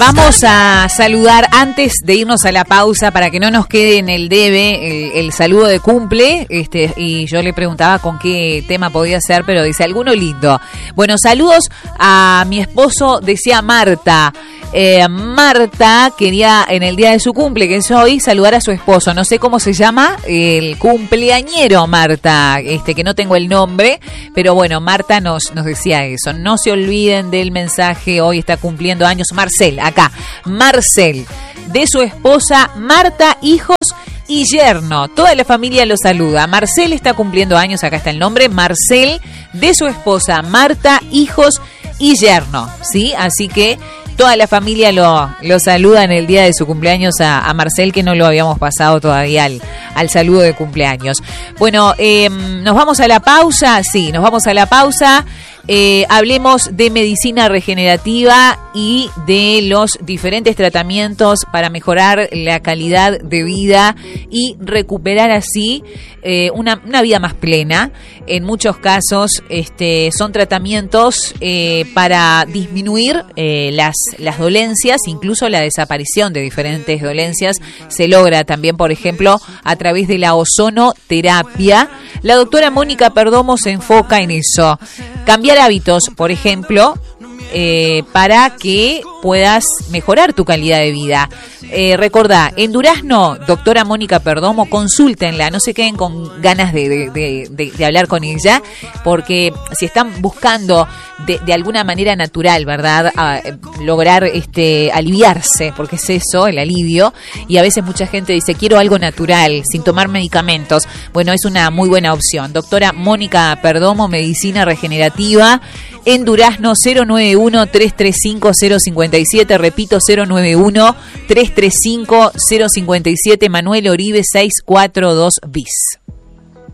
Vamos a saludar antes de irnos a la pausa para que no nos quede en el debe el saludo de cumple. Y yo le preguntaba con qué tema podía ser, pero dice alguno lindo. Bueno, saludos a mi esposo, decía Marta. Marta quería en el día de su cumple, que es hoy, saludar a su esposo. No sé cómo se llama el cumpleañero, Marta, que no tengo el nombre, pero bueno, Marta nos decía eso. No se olviden del mensaje, hoy está cumpliendo años Marcel, acá, Marcel, de su esposa Marta, hijos y yerno. Toda la familia lo saluda. Marcel está cumpliendo años, acá está el nombre, Marcel, de su esposa Marta, hijos y yerno, ¿sí? Así que toda la familia lo saluda en el día de su cumpleaños a Marcel, que no lo habíamos pasado todavía al saludo de cumpleaños. Bueno, ¿nos vamos a la pausa? Sí, nos vamos a la pausa. Hablemos de medicina regenerativa y de los diferentes tratamientos para mejorar la calidad de vida y recuperar así una vida más plena. En muchos casos son tratamientos para disminuir las dolencias, incluso la desaparición de diferentes dolencias se logra también, por ejemplo, a través de la ozonoterapia. La doctora Mónica Perdomo se enfoca en eso. Cambiar hábitos, por ejemplo, para que puedas mejorar tu calidad de vida. Recordá, en Durazno, doctora Mónica Perdomo, consúltenla, no se queden con ganas de hablar con ella, porque si están buscando de alguna manera natural, ¿verdad?, lograr aliviarse, porque es eso, el alivio, y a veces mucha gente dice, quiero algo natural, sin tomar medicamentos. Bueno, es una muy buena opción. Doctora Mónica Perdomo, medicina regenerativa, en Durazno, 091-335-057, repito, 091-335-057, Manuel Oribe 642 bis.